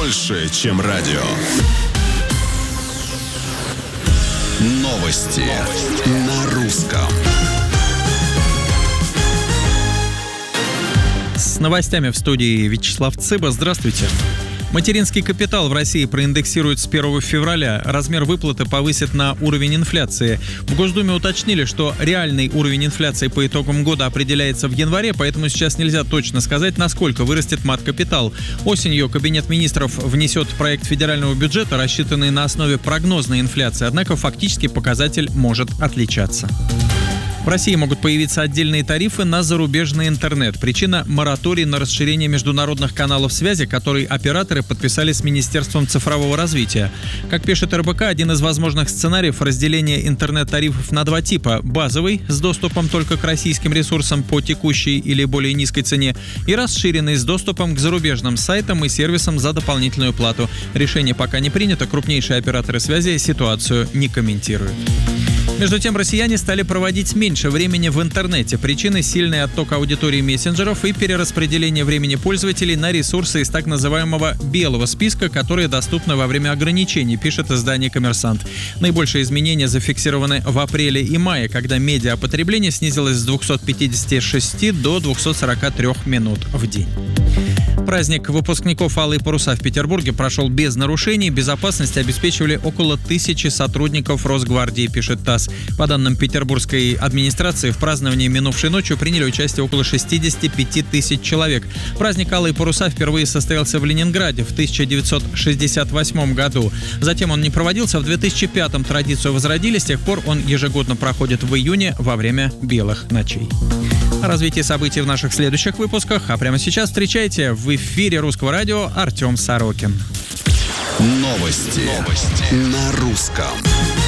больше, чем радио. Новости на русском. С новостями в студии Вячеслав Цыба. Здравствуйте. Материнский капитал в России проиндексируют с 1 февраля. Размер выплаты повысит на уровень инфляции. В Госдуме уточнили, что реальный уровень инфляции по итогам года определяется в январе, поэтому сейчас нельзя точно сказать, насколько вырастет мат-капитал. Осенью Кабинет министров внесет проект федерального бюджета, рассчитанный на основе прогнозной инфляции, однако фактически показатель может отличаться. В России могут появиться отдельные тарифы на зарубежный интернет. Причина – мораторий на расширение международных каналов связи, который операторы подписали с Министерством цифрового развития. Как пишет РБК, один из возможных сценариев – разделение интернет-тарифов на два типа. Базовый, с доступом только к российским ресурсам по текущей или более низкой цене, и расширенный, с доступом к зарубежным сайтам и сервисам за дополнительную плату. Решение пока не принято, крупнейшие операторы связи ситуацию не комментируют. Между тем, россияне стали проводить меньше времени в интернете. Причиной — сильный отток аудитории мессенджеров и перераспределение времени пользователей на ресурсы из так называемого «белого списка», которые доступны во время ограничений, пишет издание «Коммерсант». Наибольшие изменения зафиксированы в апреле и мае, когда медиапотребление снизилось с 256 до 243 минут в день. Праздник выпускников «Алые паруса» в Петербурге прошел без нарушений. Безопасность обеспечивали около 1000 сотрудников Росгвардии, пишет ТАСС. По данным петербургской администрации, в праздновании минувшей ночью приняли участие около 65 тысяч человек. Праздник «Алые паруса» впервые состоялся в Ленинграде в 1968 году. Затем он не проводился в 2005-м. Традицию возродили. С тех пор он ежегодно проходит в июне во время белых ночей. О развитии событий в наших следующих выпусках. А прямо сейчас встречайте в эфире Русского радио Артем Сорокин. Новости на русском.